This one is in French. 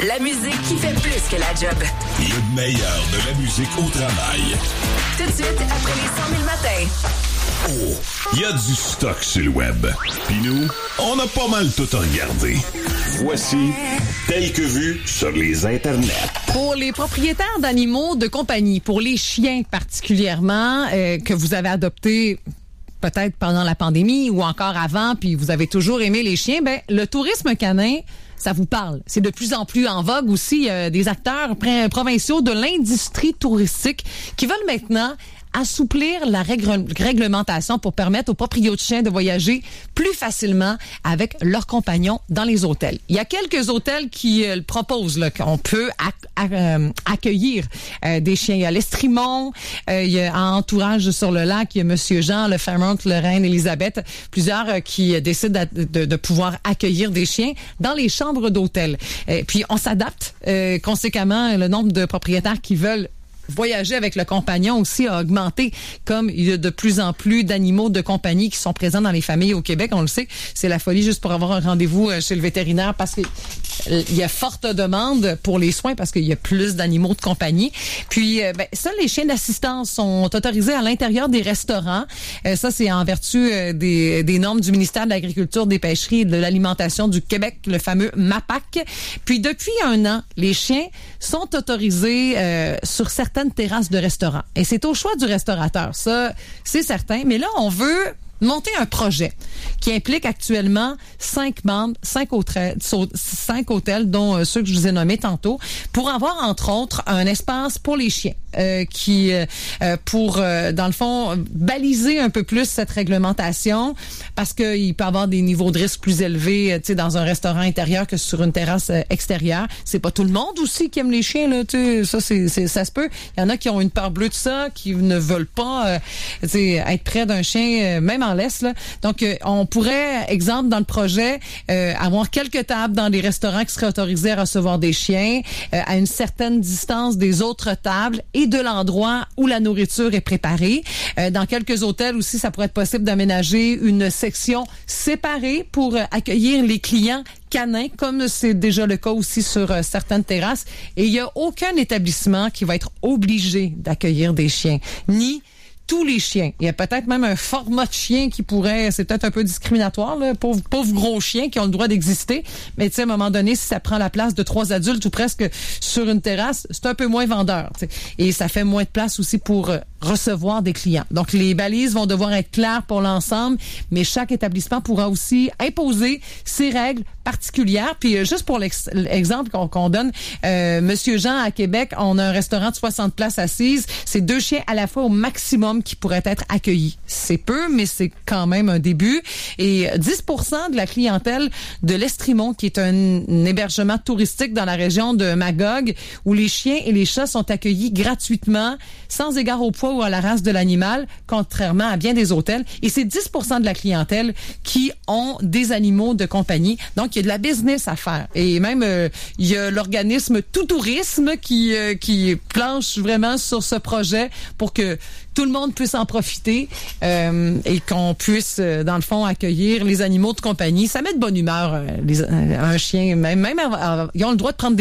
La musique qui fait plus que la job. Le meilleur de la musique au travail. Tout de suite, après les 100 000 matins. Oh, il y a du stock sur le web. Puis nous, on a pas mal tout regardé. Voici Tel que vu sur les internets. Pour les propriétaires d'animaux de compagnie, pour les chiens particulièrement, que vous avez adoptés peut-être pendant la pandémie ou encore avant, puis vous avez toujours aimé les chiens, ben le tourisme canin, ça vous parle. C'est de plus en plus en vogue aussi. Des acteurs provinciaux de l'industrie touristique qui veulent maintenant assouplir la réglementation pour permettre aux propriétaires de chiens de voyager plus facilement avec leurs compagnons dans les hôtels. Il y a quelques hôtels qui proposent là, qu'on peut accueillir des chiens. Il y a l'Estrimont, il y a en entourage sur le lac, il y a Monsieur Jean, le Fairmont, le Reine-Élisabeth, plusieurs qui décident de pouvoir accueillir des chiens dans les chambres d'hôtel. Puis on s'adapte conséquemment. Le nombre de propriétaires qui veulent voyager avec le compagnon aussi a augmenté, comme il y a de plus en plus d'animaux de compagnie qui sont présents dans les familles au Québec. On le sait, c'est la folie juste pour avoir un rendez-vous chez le vétérinaire parce que il y a forte demande pour les soins parce qu'il y a plus d'animaux de compagnie. Puis, seuls les chiens d'assistance sont autorisés à l'intérieur des restaurants. Ça, c'est en vertu des normes du ministère de l'Agriculture, des Pêcheries et de l'Alimentation du Québec, le fameux MAPAC. Puis, depuis 1 an, les chiens sont autorisés sur certaines terrasses de restaurants. Et c'est au choix du restaurateur. Ça, c'est certain. Mais là, on veut monter un projet qui implique actuellement 5 membres, 5 hôtels, dont ceux que je vous ai nommés tantôt, pour avoir, entre autres, un espace pour les chiens pour, dans le fond, baliser un peu plus cette réglementation parce qu'il peut y avoir des niveaux de risque plus élevés dans un restaurant intérieur que sur une terrasse extérieure. C'est pas tout le monde aussi qui aime les chiens, là, ça, ça se peut. Il y en a qui ont une peur bleue de ça, qui ne veulent pas être près d'un chien, même en laisse. Là. Donc, on pourrait, exemple, dans le projet, avoir quelques tables dans les restaurants qui seraient autorisés à recevoir des chiens à une certaine distance des autres tables et de l'endroit où la nourriture est préparée. Dans quelques hôtels aussi, ça pourrait être possible d'aménager une section séparée pour accueillir les clients canins, comme c'est déjà le cas aussi sur certaines terrasses. Et il n'y a aucun établissement qui va être obligé d'accueillir des chiens, ni tous les chiens. Il y a peut-être même un format de chien qui pourrait, c'est peut-être un peu discriminatoire, là, pauvres gros chiens qui ont le droit d'exister, mais tu sais, à un moment donné, si ça prend la place de 3 adultes ou presque sur une terrasse, c'est un peu moins vendeur. T'sais. Et ça fait moins de place aussi pour recevoir des clients. Donc, les balises vont devoir être claires pour l'ensemble, mais chaque établissement pourra aussi imposer ses règles particulières. Puis, juste pour l'exemple qu'on donne, Monsieur Jean, à Québec, on a un restaurant de 60 places assises. C'est 2 chiens à la fois au maximum qui pourraient être accueillis. C'est peu, mais c'est quand même un début. Et 10% de la clientèle de l'Estrimont, qui est un hébergement touristique dans la région de Magog, où les chiens et les chats sont accueillis gratuitement, sans égard au poids ou à la race de l'animal, contrairement à bien des hôtels. Et c'est 10% de la clientèle qui ont des animaux de compagnie. Donc, il y a de la business à faire. Et même, il y a l'organisme Tout Tourisme qui planche vraiment sur ce projet pour que tout le monde puisse en profiter et qu'on puisse, dans le fond, accueillir les animaux de compagnie. Ça met de bonne humeur, un chien. Même ils ont le droit de prendre des